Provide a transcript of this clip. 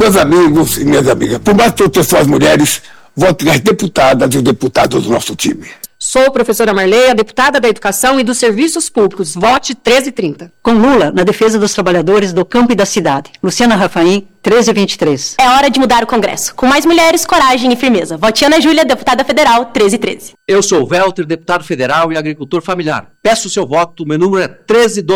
Meus amigos e minhas amigas, por mais proteção às mulheres, votem as deputadas e os deputados do nosso time. Sou professora Marleia, deputada da Educação e dos Serviços Públicos. Vote 1330. Com Lula, na defesa dos trabalhadores do campo e da cidade. Luciana Rafaim, 1323. É hora de mudar o Congresso. Com mais mulheres, coragem e firmeza. Vote Ana Júlia, deputada federal, 1313. Eu sou o Welter, deputado federal e agricultor familiar. Peço o seu voto, meu número é 1312.